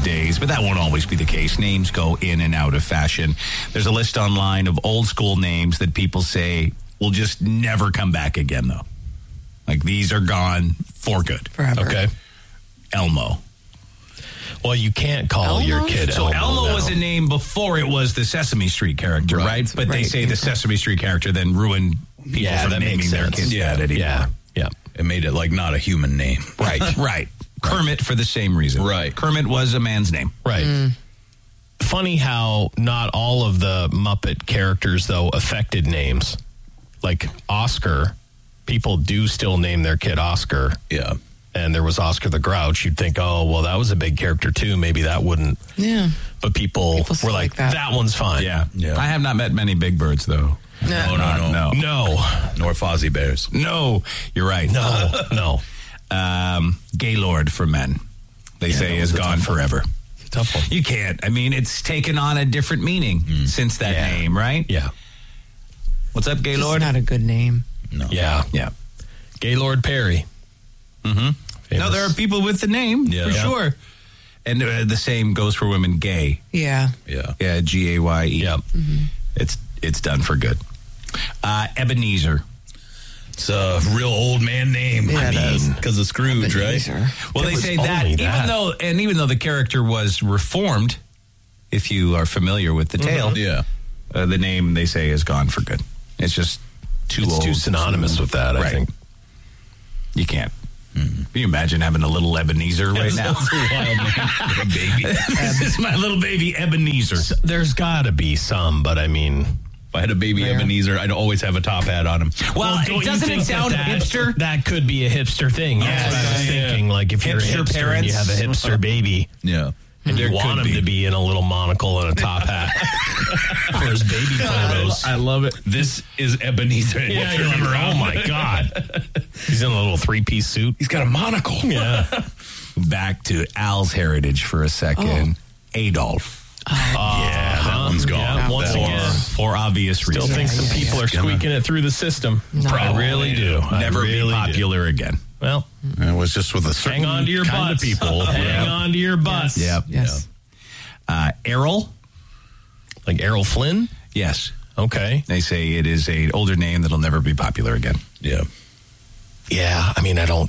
days, but that won't always be the case. Names go in and out of fashion. There's a list online of old school names that people say will just never come back again, though. Like, these are gone for good. Forever. Okay. Elmo. Well, you can't call your kid So Elmo. Elmo was a name before it was the Sesame Street character, right? But they say the Sesame Street character then ruined people from naming their kids that anymore. Yeah. It made it like not a human name. Right. Kermit for the same reason. Right. Kermit was a man's name. Right. Funny how not all of the Muppet characters, though, affected names. Like Oscar, people do still name their kid Oscar. Yeah. And there was Oscar the Grouch. You'd think, oh, well, that was a big character, too. Maybe that wouldn't. Yeah. But people were like, that. that one's fine. Yeah. I have not met many Big Birds, though. No. Nor Fozzie Bears. No, you're right. No. Gaylord for men, they say, is gone forever. It's a tough one. You can't. I mean, it's taken on a different meaning since that name, right? Yeah. What's up, Gaylord? It's not a good name. No. Yeah. Gaylord Perry. Mm-hmm. No, there are people with the name, for sure. And the same goes for women, gay. Yeah. Yeah, Gaye. Yep. It's done for good. Ebenezer. It's a real old man name. Yeah, because of Scrooge, right? Well, they say that even though the character was reformed, if you are familiar with the tale, the name, they say, is gone for good. It's just too old. It's too synonymous with that, I think. You can't. Can you imagine having a little Ebenezer right now? That's a wild name for a baby. This is my little baby Ebenezer. There's got to be some, but I mean, if I had a baby Ebenezer, I'd always have a top hat on him. Well, doesn't it sound hipster? That could be a hipster thing. That's what I was thinking. Like, if you're a hipster parents. and you have a hipster baby. Yeah. And you want him to be in a little monocle and a top hat for his baby photos. I love it. This is Ebenezer. Yeah, you remember, oh my God. He's in a little 3-piece suit. He's got a monocle. Yeah. Back to Al's heritage for a second. Adolf. That one's gone. Yeah, once again. For obvious reasons. Still think some people are squeaking it through the system. I really do. Never really be popular again. Well, it was just with a certain hang on to your kind butts. of people. Hang on to your butts. Yep. Yes. Errol. Like Errol Flynn? Yes. Okay. They say it is an older name that'll never be popular again. Yeah. Yeah, I mean, I don't.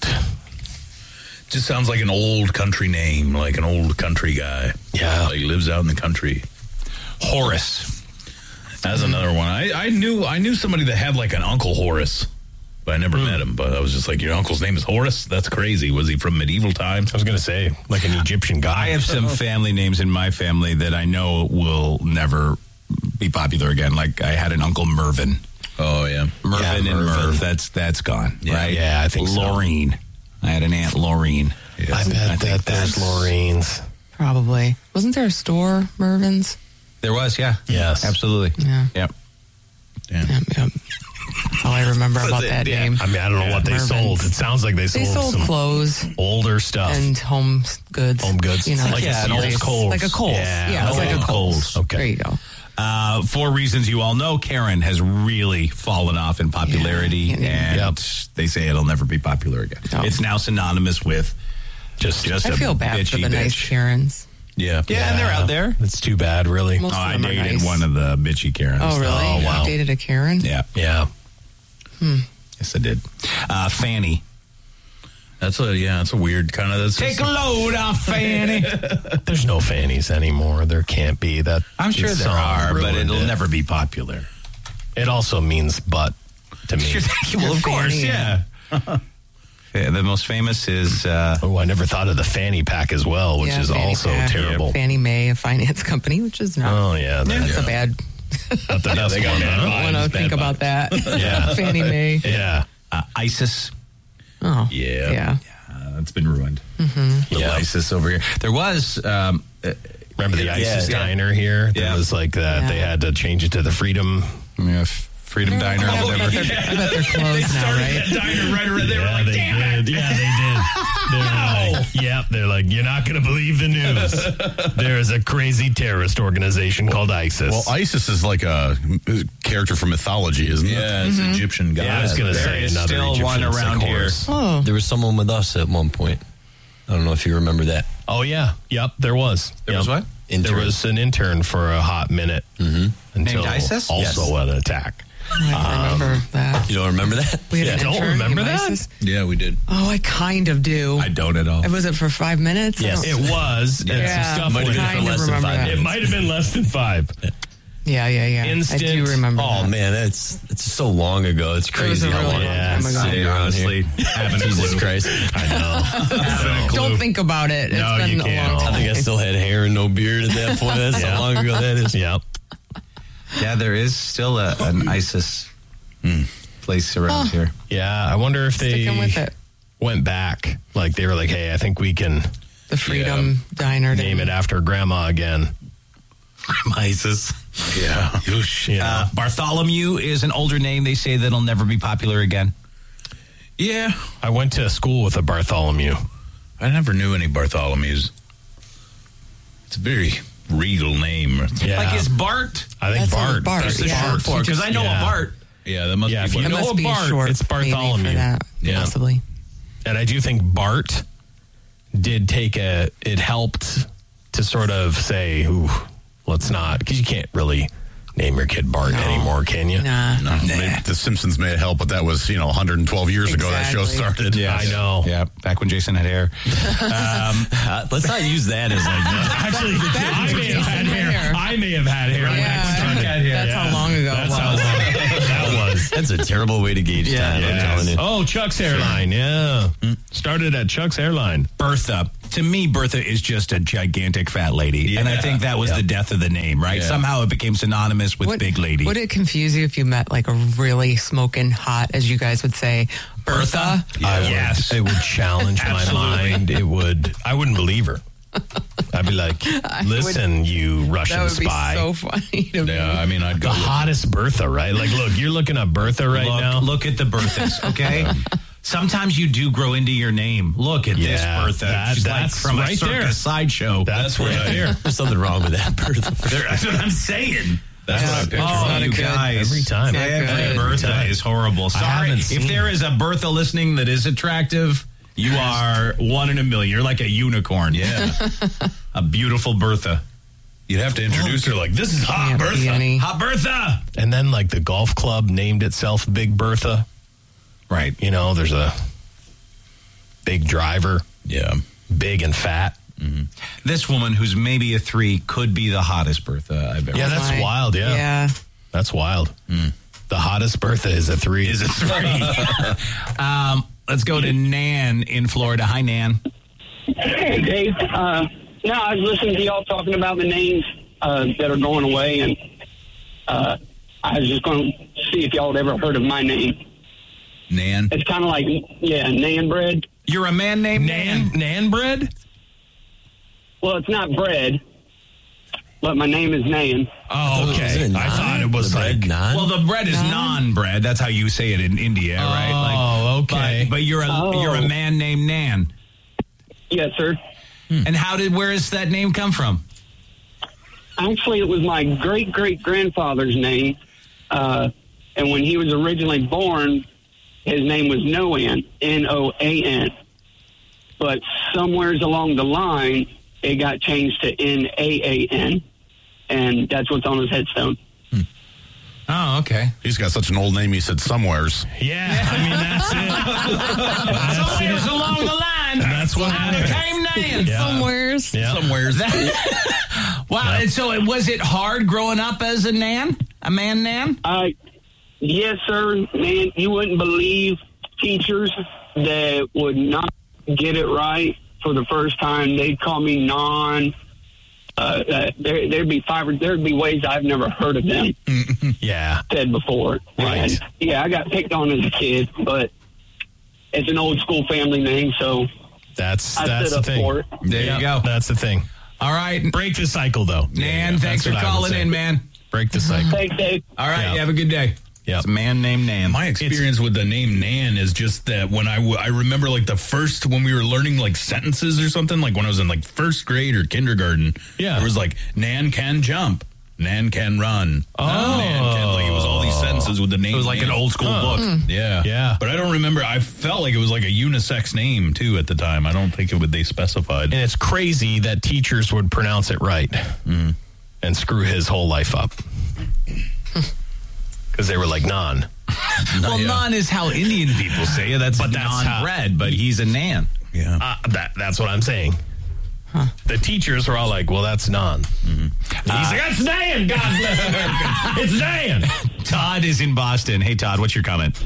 Just sounds like an old country name, like an old country guy. Yeah. Like he lives out in the country. Horace. That's another one. I knew somebody that had like an Uncle Horace, but I never met him. But I was just like, your uncle's name is Horace? That's crazy. Was he from medieval times? I was going to say, like an Egyptian guy. I have some family names in my family that I know will never be popular again. Like, I had an Uncle Mervyn. Oh, yeah. Mervyn and Merv. That's gone, right? Yeah, I think so. Laureen. I had an Aunt Laureen. Yeah. I bet that there's Lorraine's. Probably. Wasn't there a store, Mervyn's? There was, yeah. Yes. Absolutely. Yeah. Yep. Yep. That's all I remember about that name. I mean, I don't know what they Mervyn's. sold. It sounds like they sold some clothes older stuff. and home goods. Home goods. You know, Like a an old place. Kohl's. Like a Kohl's. Yeah, it's like a Kohl's. Okay. There you go. For reasons you all know, Karen has really fallen off in popularity, and they say it'll never be popular again. No. It's now synonymous with just I a feel bad for bitchy the nice bitch. Karens. Yeah. Yeah, and they're out there. It's too bad, really. Most of I them are dated nice. one of the bitchy Karens. Oh, really? Oh, wow. You dated a Karen? Yeah. Yeah. Yes, I did. Fanny. That's a weird kind of. Take a load off Fanny. There's no Fannies anymore. There can't be. That I'm sure there are, but ruined it'll it. never be popular. It also means butt to me. Well, of course, Fanny. yeah. Yeah, the most famous is Oh, I never thought of the fanny pack as well, which Yeah, is Fannie also Pack. terrible. Fannie Mae, a finance company, which is not. Oh, yeah. That's a bad. Not the best they got one, bad huh? vibes. I want to bad think vibes. about that. Yeah. Fannie Mae. Yeah. ISIS. Oh. Yeah. Yeah. It's been ruined. Little Yeah. ISIS over here. There was. Remember the ISIS diner here? There Yeah. was like that. Yeah. They had to change it to the Freedom. Freedom Diner. I or whatever. bet they're closed now, right? Diner right around there. Yeah, they did. Yeah, they did. They were like, yep. They're like, you're not going to believe the news. There is a crazy terrorist organization called ISIS. Well, ISIS is like a character from mythology, isn't it? Yeah, it's an Egyptian guy. I was going to there say is another still Egyptian one around here. Oh. There was someone with us at one point. I don't know if you remember that. Oh, yeah. Yep, there was. There was what? There was an intern for a hot minute. Until Named Isis? Also an attack. I remember that. You don't remember that? We had an don't intern remember named that? ISIS. Yeah, we did. Oh, I kind of do. I don't at all. Was it for 5 minutes? Yes. I don't- It was. And Yeah, some stuff Might have went been kind for of less than remember 5 that. It minutes. might have been less than 5. Yeah. Instant. I do remember Oh that. man, it's so long ago. It's crazy a how really long long I've time ago. sitting around honestly, here. having a Jesus clue. Christ. I know. Don't think about it. It's No, been you a can't. long I time. think I still had hair and no beard at that point. That's how long ago that is. Yep. Yeah, there is still an ISIS place around here. Yeah, I wonder if they Sticking with it. went back. Like they were like, hey, I think we can The Freedom Diner. name it after Grandma again. ISIS. Yeah. You know? Bartholomew is an older name. They say that'll never be popular again. Yeah. I went to school with a Bartholomew. I never knew any Bartholomews. It's a very regal name. Yeah. Like, is Bart? I think That's what Bart. Bart, That's the yeah. short For because I know Yeah. a Bart. Yeah, that must Yeah, be if you what It know must a be Bart, short, it's maybe, Bartholomew. for that, Yeah. possibly. And I do think Bart did it helped to sort of say, ooh, let's not, because you can't really name your kid Bart anymore, can you? Nah. The Simpsons may help, but that was 112 years ago that show Exactly. started. I know. Yeah, back when Jason had hair. Let's not use that as like. Actually, I may have had hair. I may have had hair. Yeah, that's how long ago it That's was. how long that was. That's a terrible way to gauge time. I'm telling you. Oh, Chuck's hairline. Yeah. Started at Chuck's hairline. Bertha. To me, Bertha is just a gigantic fat lady. And I think that was the death of the name, right? Yeah. Somehow it became synonymous with big lady. Would it confuse you if you met like a really smoking hot, as you guys would say, Bertha? Yes. It would challenge my mind. I wouldn't believe her. I'd be like, listen, you Russian That would be spy. so funny to me. Yeah, I mean, I'd go The with hottest Bertha, right? Like, look, you're looking at Bertha right now. Look at the Berthas, okay? Sometimes you do grow into your name. Look at this Yeah, Bertha. She's like that's from a right circus there. sideshow. That's right there. There's something wrong with that, Bertha. That's what I'm saying. That's what I picture. Oh, not you good. guys. Every time. Every good. Bertha is horrible. Sorry. haven't If seen there is a Bertha listening that is attractive, you are one in a million. You're like a unicorn. Yeah. A beautiful Bertha. You'd have to introduce her like, this is Hot Can't be Bertha. any- Hot Bertha! And then, like, the golf club named itself Big Bertha. Right. You know, there's a big driver, Yeah. big and fat. This woman, who's maybe a 3, could be the hottest Bertha I've ever Yeah, that's My- wild. Yeah. Yeah. That's wild. The hottest Bertha is a 3. Is a 3. Let's go to Nan in Florida. Hi, Nan. Hey, Dave. No, I was listening to y'all talking about the names that are going away, and I was just going to see if y'all had ever heard of my name. Nan. It's kind of like, Nan bread. You're a man named Nan. Nan bread? Well, it's not bread, but my name is Nan. Oh, Was it okay. a I naan? thought it was The like. bread naan? Well, the bread is naan bread. That's how you say it in India, right? Oh, okay. But you're a man named Nan. Yes, sir. And where does that name come from? Actually, it was my great-great-grandfather's name, and when he was originally born, his name was Noan, Noan. But somewheres along the line, it got changed to Naan, and that's what's on his headstone. Oh, okay. He's got such an old name, he said somewheres. Yeah, I mean, that's it. Somewhere's along the line. That's what I became Nan. Yeah. Somewheres. Yeah. Somewhere's Wow. And so was it hard growing up as a Nan? A man Nan? Yes, sir. Man, you wouldn't believe teachers that would not get it right for the first time. They'd call me non. There'd be ways I've never heard of them Yeah. said before. Right. And, yeah, I got picked on as a kid, but it's an old school family name, so That's I the stood up thing. for it. There Yeah, you go. That's the thing. All right. Break the cycle, though. Nan, thanks for That's what I would calling say. in, man. Break the cycle. Thanks, Dave. All right. Yeah. You have a good day. Yeah. It's a man named Nan. My experience with the name Nan is just that when I remember like the first, when we were learning like sentences or something, like when I was in like first grade or kindergarten, Yeah. there was like Nan can jump, Nan can run, Oh. Nan can, like it was all these sentences with the name. It was like an old school book. Yeah. Yeah. But I don't remember. I felt like it was like a unisex name, too, at the time. I don't think they specified. And it's crazy that teachers would pronounce it right and screw his whole life up. Because they were like, non. Well, Nan is how Indian people say it. That's non-bread, but he's a Nan. Yeah. That's what I'm saying. The teachers were all like, well, that's non. He's like, that's Dan, God bless America. It's Dan. Todd is in Boston. Hey, Todd, what's your comment?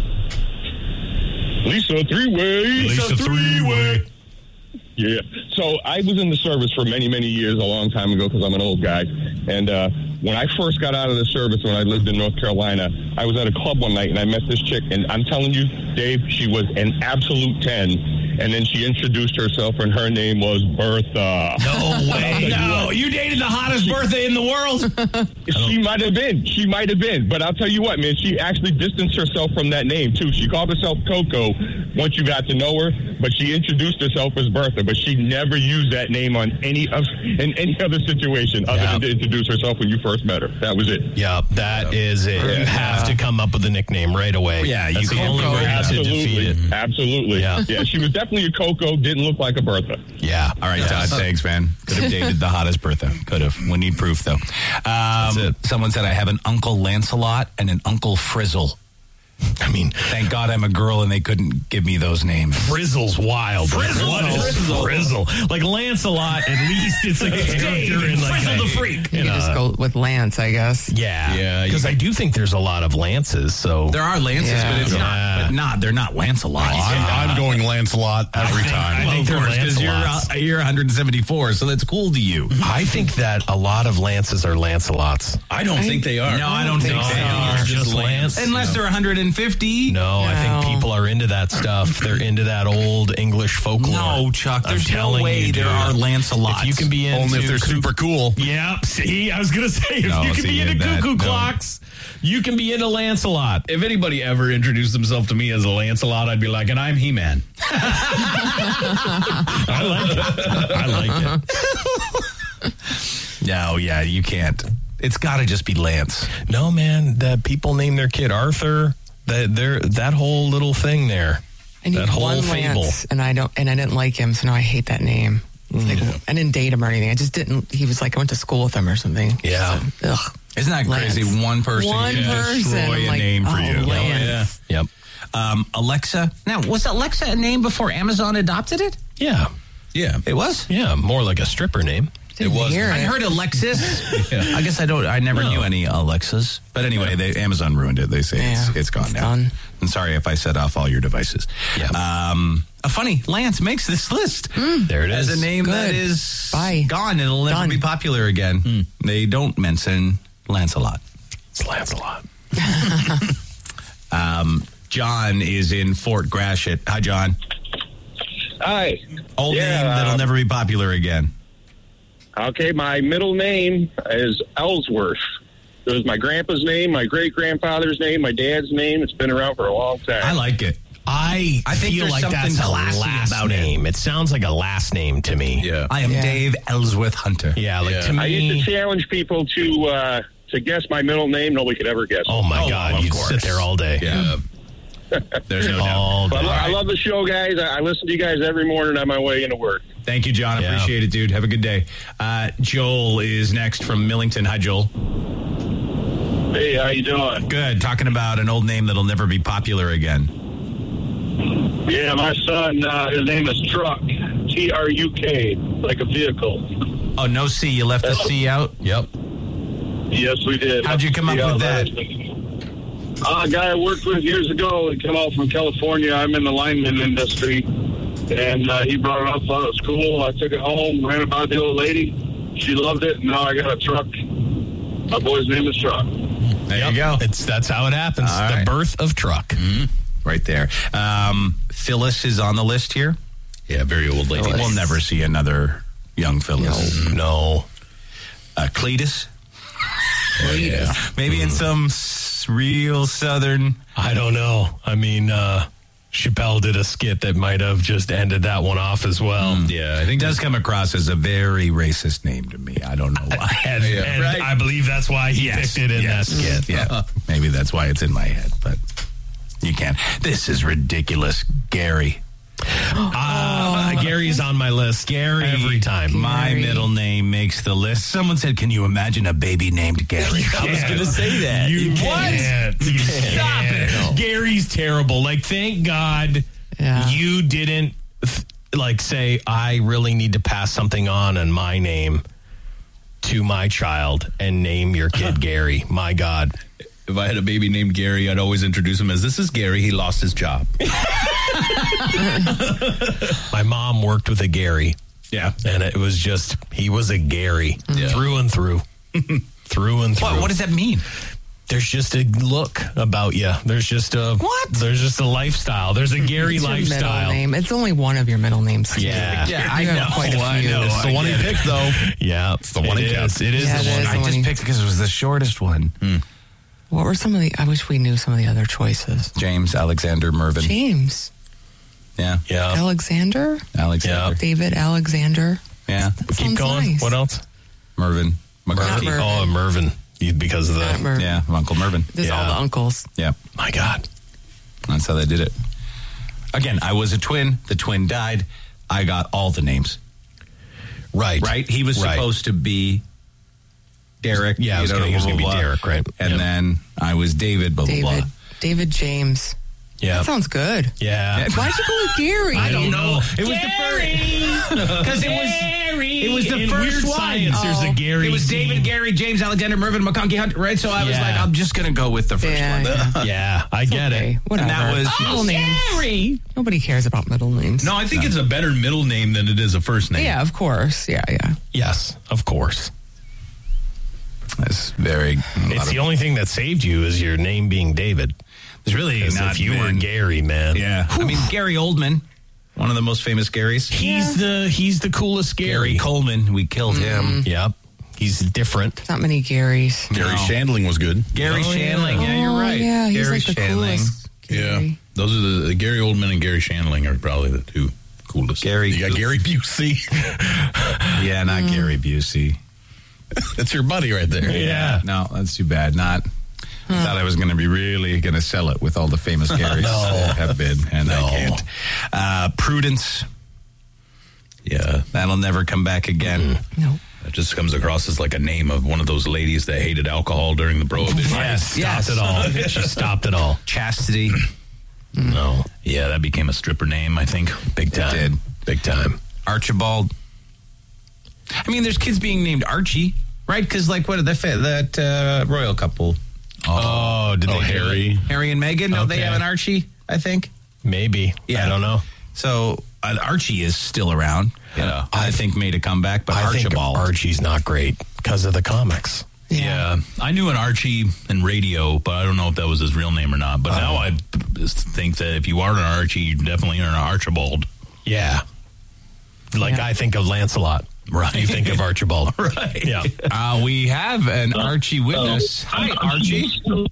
Lisa three-way. Yeah. So I was in the service for many, many years, a long time ago, because I'm an old guy. And when I first got out of the service, when I lived in North Carolina, I was at a club one night, and I met this chick. And I'm telling you, Dave, she was an absolute 10. And then she introduced herself, and her name was Bertha. No way. No, you dated the hottest Bertha in the world. She might have been. But I'll tell you what, man, she actually distanced herself from that name, too. She called herself Coco once you got to know her, but she introduced herself as Bertha. But she never used that name in any other situation other than to introduce herself when you first met her. That was it. Yeah, that is it. You have to come up with a nickname right away. Yeah, that's the only way to defeat it. Absolutely. Yeah, she was definitely a Coco, didn't look like a Bertha. Yeah. All right, Todd, thanks, man. Could have dated the hottest Bertha. Could have. We need proof, though. That's it. Someone said, I have an Uncle Lancelot and an Uncle Frizzle. I mean, thank God I'm a girl and they couldn't give me those names. Frizzle's wild. Frizzle? What is Frizzle? Like Lancelot, at least it's like a character in like Frizzle the Freak. You just go with Lance, I guess. Yeah. Because I do think there's a lot of Lances. So there are Lances, but it's not. They're not Lancelot. I'm going Lancelot every time. I think of course, because you're 174, so that's cool to you. I think that a lot of Lances are Lancelots. I don't think they are. No, I don't think they are. Just Lance. Unless they're 150. No, I think people are into that stuff. They're into that old English folklore. No, Chuck, there's no way there are Lancelots. If you can be into only if they're super cool. Yeah, see, I was going to say, if you can be into cuckoo clocks, you can be into Lancelot. If anybody ever introduced themselves to me as a Lancelot, I'd be like, and I'm He-Man. I like it. No, yeah, you can't. It's got to just be Lance. No, man, the people name their kid Arthur. That whole little thing there. I need that whole one fable. Lance, and I didn't like him, so now I hate that name. Like, I didn't date him or anything. I just didn't. He was like, I went to school with him or something. Yeah. So, ugh. Isn't that Lance. crazy? One person can destroy a name for you. Lance. Yep. Alexa. Now, was Alexa a name before Amazon adopted it? Yeah. Yeah. It was? Yeah, more like a stripper name. Didn't hear I it. heard Alexis. I guess I never knew any Alexas. But anyway, Amazon ruined it. They say it's gone now. Done. I'm sorry if I set off all your devices. Yeah. A funny, Lance makes this list. There it is. As a name Good. that is Bye. gone. It'll never Done. be popular again. They don't mention Lancelot. It's Lancelot. John is in Fort Gratiot. Hi, John. Hi. Old name that'll never be popular again. Okay, my middle name is Ellsworth. It was my grandpa's name, my great-grandfather's name, my dad's name. It's been around for a long time. I like it. I think feel there's like something that's a classy last about it. name. It sounds like a last name to me. Yeah. I am Dave Ellsworth Hunter. Yeah, like to me. I used to challenge people to guess my middle name. Nobody could ever guess it. Oh my God, of you'd course. sit there all day. Yeah. There's no doubt. All day. I love the show, guys. I listen to you guys every morning on my way into work. Thank you, John. Yeah. Appreciate it, dude. Have a good day. Joel is next from Millington. Hi, Joel. Hey, how you doing? Good. Talking about an old name that'll never be popular again. Yeah, my son, his name is Truck. T-R-U-K, like a vehicle. Oh, no C. You left the C out? Yep. Yes, we did. How'd you come up with that? A guy I worked with years ago. He came out from California. I'm in the lineman industry. And he brought it up, thought it was cool. I took it home, ran it by the old lady. She loved it. And now I got a truck. My boy's name is Truck. There you go. That's how it happens. All the right. birth of Truck. Right there. Phyllis is on the list here. Yeah, very old lady. We'll never see another young Phyllis. No. Cletus. Oh, yeah. Maybe in some real southern. I don't know. I mean, Chappelle did a skit that might have just ended that one off as well. Yeah, I think It does come across as a very racist name to me. I don't know why. And right. I believe that's why he picked it in that skit. Yeah, maybe that's why it's in my head, but you can't. This is ridiculous, Gary. Gary's on my list. Gary, every time. My Gary. middle name makes the list. Someone said, "Can you imagine a baby named Gary?" I was going to say that. You can't. You Stop can't. it. Gary's terrible. Like, thank God you didn't say, I really need to pass something on in my name to my child and name your kid Gary. My God. if I had a baby named Gary, I'd always introduce him as, this is Gary, he lost his job. My mom worked with a Gary. Yeah. And it was just, he was a Gary through and through. Through and through. What does that mean? There's just a look about you. There's just a There's just a lifestyle. There's a Gary It's your lifestyle. middle name. It's only one of your middle names. Yeah. Yeah, You have quite a few. It's the one he picked, though. Yeah, It's the one he kept. It is Yeah, the it one. is. I just picked it because it was the shortest one. What were some of the? I wish we knew some of the other choices. James Alexander Mervyn. James Yeah. Yeah. Alexander, Alexander. David Alexander. Yeah. That Keep sounds going. nice. What else? Mervyn. Not McGarkey. Mervyn. Oh, Mervyn. Because of the. Not Mervyn. Yeah, Uncle Mervyn. There's all Yeah. the uncles. Yeah. My God. That's how they did it. Again, I was a twin. The twin died. I got all the names. Right. Right? He was Right. supposed to be Derek. Yeah, he was gonna be Derek, right. And Yep. then I was David, blah, blah, David. blah. David James. Yeah. That sounds good. Yeah. Why'd you go with Gary? I don't know. It was the first. Because it was the In first Weird one. Science, there's a Gary. It was David, scene. Gary, James, Alexander, Mervyn, McConkey, Hunt, right? So I was Yeah. like, I'm just going to go with the first Yeah, one. yeah. Yeah, I get Okay, it. whatever. And that was middle names. Nobody cares about middle names. No, I think it's a better middle name than it is a first name. Yeah, of course. Yeah. Yes, of course. That's very. It's the only thing that saved you is your name being David. It's really Because not if you were been- Gary, man. Yeah. I mean, Gary Oldman, one of the most famous Garys. He's the coolest Gary Gary. Coleman, we killed him. Yep. He's different. There's not many Garys. Gary Shandling was good. Gary Shandling, yeah, you're Oh, right. Yeah, he's Gary like the Shandling. coolest. Yeah. Gary. Those are the Gary Oldman and Gary Shandling are probably the two coolest. Gary. You got Gary Busey. Yeah, not Gary Busey. That's your buddy right there. Yeah. No, that's too bad. Not. I thought I was going to be really going to sell it with all the famous Garys that have been, and I can't. Prudence. Yeah. That'll never come back again. No. That just comes across as like a name of one of those ladies that hated alcohol during the Prohibition. Stopped it all. She stopped it all. Chastity. No. Yeah, that became a stripper name, I think. Big time. did. Big time. Archibald. I mean, there's kids being named Archie, right? Because like, what did that royal couple? Oh, did they Harry. Harry and Meghan, don't they Okay. have an Archie, I think? Maybe. Yeah. I don't know. So Archie is still around. Yeah. I think made a comeback, but I think Archibald. Archie's not great because of the comics. Yeah. I knew an Archie in radio, but I don't know if that was his real name or not. But now I think that if you are an Archie, you definitely are an Archibald. Yeah. Like I think of Lancelot. Right. You think of Archibald. Right. Yeah. We have an Archie with us. Hi, Archie.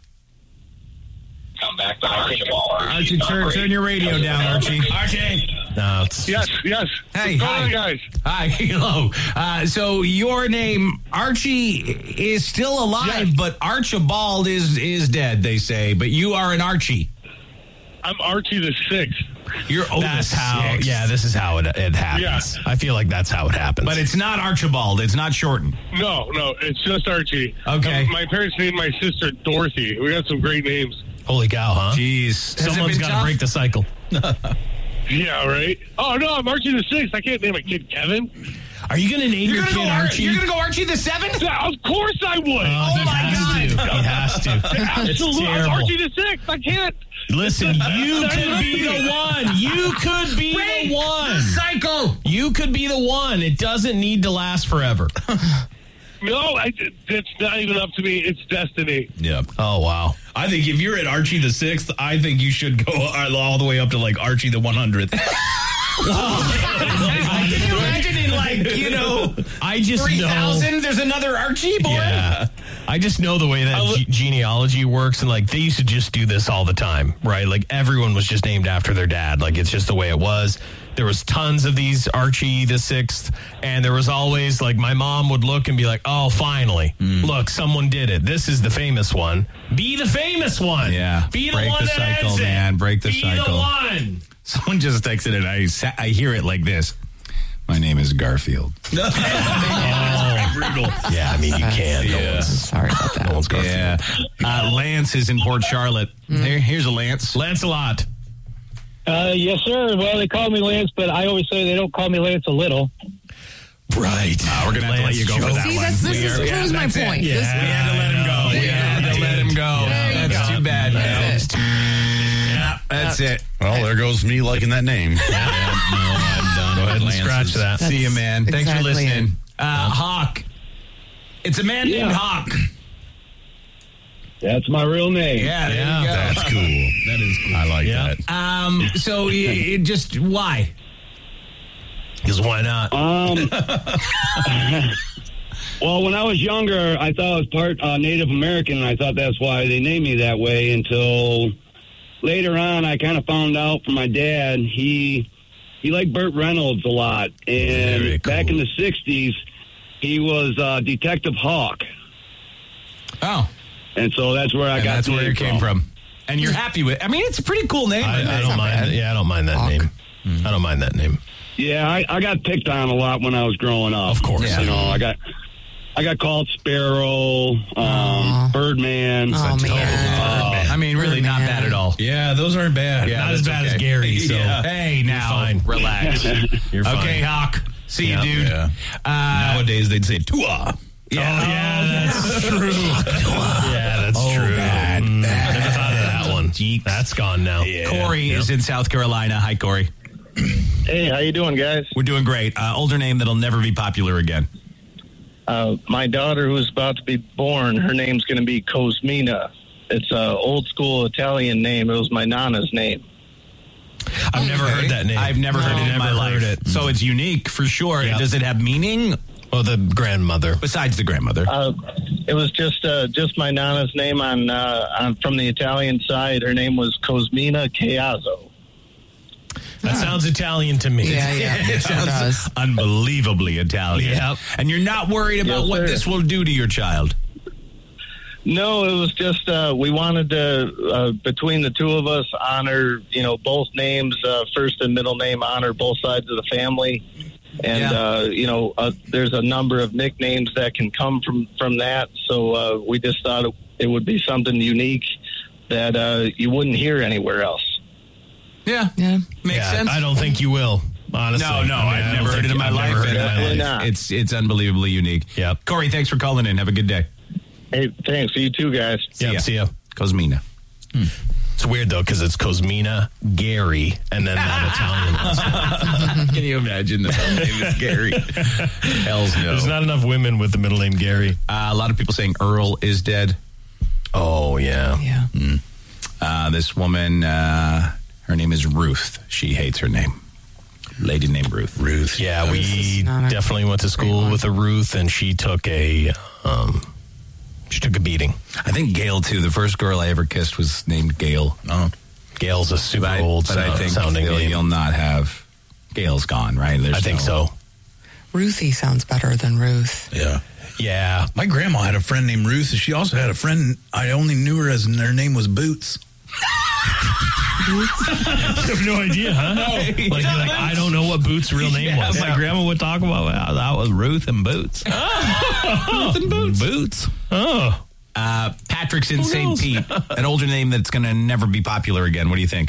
Come back to Archibald. Archie, turn your radio down, Archie. Archie. No, it's Yes. Hey, What's going hi. on, guys? Hi, hello. So your name, Archie, is still alive, Yes. but Archibald is dead, they say. But you are an Archie. I'm Archie the Sixth. You're that's how. Yeah, this is how it happens. Yeah. I feel like that's how it happens. But it's not Archibald. It's not shortened. No, it's just Archie. Okay. My parents named my sister Dorothy. We got some great names. holy cow, huh? Jeez. Someone's got to break the cycle. Yeah, right? Oh, no, I'm Archie the Sixth. I can't name a kid Kevin. Are you going to name your kid Archie? You're going to go Archie the Seventh? Yeah, of course I would. Oh my He has to. It's Absolutely. I'm terrible. Archie the Sixth. I can't. Listen, you could be the one. You could be the one. Cycle. You could be the one. It doesn't need to last forever. No, it's not even up to me. It's destiny. Yeah. Oh, wow. I think if you're at Archie the 6th, I think you should go all the way up to like Archie the 100th. Can you imagine in I just know. 3,000, there's another Archie, boy? Yeah. I just know the way that genealogy works, and like they used to just do this all the time, right? Like everyone was just named after their dad. Like it's just the way it was. There was tons of these Archie the Sixth, and there was always like my mom would look and be like, "Oh, finally, look, someone did it. This is the famous one. Be the famous one. Yeah, be the break one the that cycle, ends it. man. Break the be cycle. the one." Someone just texted it. I hear it like this. My name is Garfield. Brutal. Yeah, I mean you can. Yeah. Sorry about that. No one's Garfield. Yeah. Lance is in Port Charlotte. Here's a Lance. Lancelot. Yes, sir. Well, they call me Lance, but I always say they don't call me Lance a little. Right. We're going to have to let you go for that See, one. this proves my point. Yeah. We had to let him go. We had to let him go. That's too bad. That's it. Yeah, that's it. Well, there goes me liking that name. No, I'm done. Go ahead and scratch that. See you, man. Thanks for exactly listening. Hawk. It's a man named Hawk. That's my real name. Yeah, there you go. That's cool. That is cool. I like that. So it just why? Because why not? Well, when I was younger, I thought I was part Native American, and I thought that's why they named me that way until later on I kind of found out from my dad he liked Burt Reynolds a lot. And back in the 60s, he was Detective Hawk. Oh. And so that's where I got that's where it came from. And you're happy with I mean, it's a pretty cool name. I don't mind. Yeah, I don't mind that Hawk. name. I don't mind that name. Yeah, I got picked on a lot when I was growing up. Of course. You know, I got called Sparrow, Birdman. Oh, man. I mean, really not bad at all. Yeah, those aren't bad. Not as bad as Gary. So Hey, now, fine. relax. You're fine. Okay, Hawk. See you, Yeah. dude. Yeah. Nowadays, they'd say Tua. Yeah, that's true. Yeah, that's true. Never thought of that one. That's gone now. Corey is in South Carolina. Hi, Corey. Hey, how you doing, guys? We're doing great. Older name that'll never be popular again. My daughter, who's about to be born, her name's going to be Cosmina. It's an old school Italian name. It was my nana's name. I've never heard that name. I've never heard it in my life. It. So it's unique for sure. Yeah. Does it have meaning? Oh, the grandmother. Besides the grandmother. It was just my nana's name on from the Italian side. Her name was Cosmina Chiazzo. That sounds Italian to me. Yeah. It sounds does. unbelievably Italian. Yep. And you're not worried about Yes, what sir. this will do to your child? No, it was just we wanted to between the two of us honor both names, first and middle name, honor both sides of the family. And, there's a number of nicknames that can come from that. So we just thought it would be something unique that you wouldn't hear anywhere else. Yeah. Makes sense. I don't think you will, honestly. No, I've never heard it in my life. Definitely not. It's unbelievably unique. Yep. Corey, thanks for calling in. Have a good day. Hey, thanks. You too, guys. See ya. Cosmina. It's weird, though, because it's Cosmina, Gary, and then that Italian last name. Can you imagine that her name is Gary? Hells no. There's not enough women with the middle name Gary. A lot of people saying Earl is dead. Oh, yeah. Yeah. This woman, her name is Ruth. She hates her name. Lady named Ruth. Ruth. Yeah, we is not a definitely went to school with a Ruth, and she took a beating. I think Gail, too. The first girl I ever kissed was named Gail. Oh. Gail's a super old but I think sounding name. you'll not have... Gail's gone, right? I think so. Ruthie sounds better than Ruth. Yeah. Yeah. My grandma had a friend named Ruth. She also had a friend, I only knew her as her name was Boots. I have no idea, huh? Like, I don't know what Boots' real name was. My grandma would talk about that was Ruth and Boots. Ruth and Boots. Boots. Oh. Patrick's in St. Pete. An older name that's going to never be popular again. What do you think?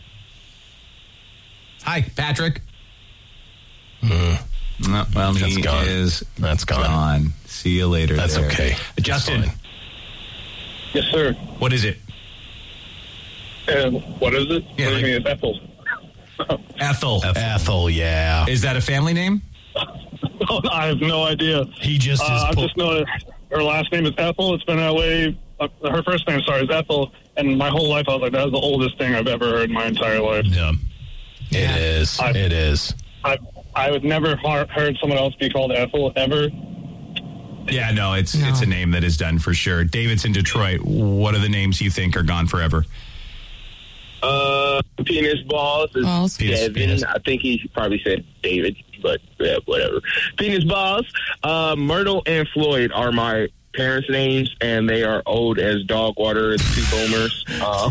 Hi, Patrick. No, well, That's he gone. is That's gone. See you later. That's there. okay. Justin, That's Yes, sir. what is it? What is it? Yeah, What do like- you mean, Ethel? Ethel. Ethel, yeah. Is that a family name? I have no idea. He just is... I just know that her last name is Ethel. It's been that way. Her first name, is Ethel. And my whole life, I was like, that was the oldest thing I've ever heard in my entire life. Yeah. It is. It is. I would never heard someone else be called Ethel ever. Yeah, no, it's a name that is done for sure. David's in Detroit. What are the names you think are gone forever? Penis Balls is Devin. Penis. I think he probably said David, but yeah, whatever. Penis Balls. Myrtle and Floyd are my parents' names, and they are old as dog water. It's 2 boomers.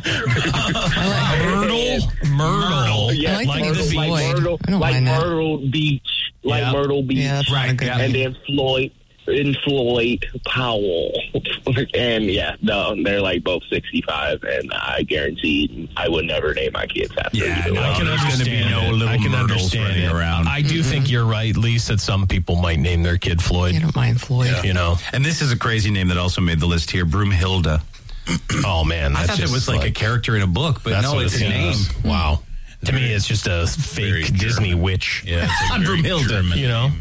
Myrtle. Yeah, like Myrtle, like Myrtle Beach. Like Myrtle Beach. Yeah, that's not a good And name. then Floyd Powell. And they're like both 65, and I guarantee I would never name my kids after either one. I can understand. I can understand it. Around. I do think you're right, Lisa, that some people might name their kid Floyd. You don't mind Floyd. You know. And this is a crazy name that also made the list here, Broomhilda. Oh, man. I thought it was like a character in a book, but no, it's his name. Wow. To me, it's just a fake Disney witch. Yeah, it's a very Broomhilda, German you know? name.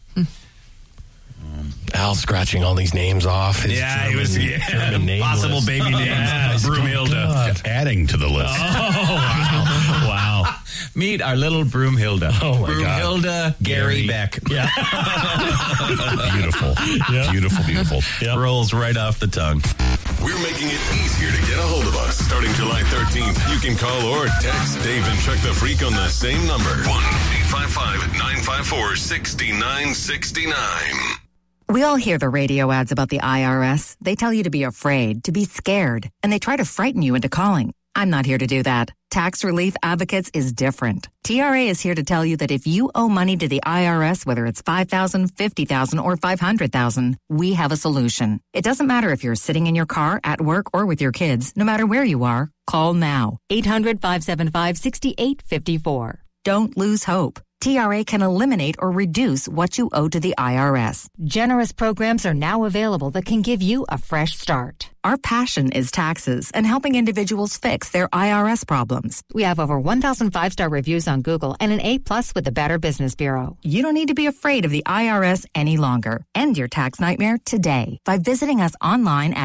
Al scratching all these names off. His German name possible list. baby names. Yes, Broomhilda. Adding to the list. Oh, wow. Meet our little Broomhilda. Oh, my God. Broomhilda Gary Beck. Yeah. Beautiful. Yeah. Beautiful. Yep. Rolls right off the tongue. We're making it easier to get a hold of us. Starting July 13th, you can call or text Dave and Chuck the Freak on the same number. 1-855-954-6969. We all hear the radio ads about the IRS. They tell you to be afraid, to be scared, and they try to frighten you into calling. I'm not here to do that. Tax Relief Advocates is different. TRA is here to tell you that if you owe money to the IRS, whether it's $5,000, $50,000, or $500,000, we have a solution. It doesn't matter if you're sitting in your car, at work, or with your kids. No matter where you are, call now. 800-575-6854. Don't lose hope. TRA can eliminate or reduce what you owe to the IRS. Generous programs are now available that can give you a fresh start. Our passion is taxes and helping individuals fix their IRS problems. We have over 1,000 5-star reviews on Google and an A+ with the Better Business Bureau. You don't need to be afraid of the IRS any longer. End your tax nightmare today by visiting us online at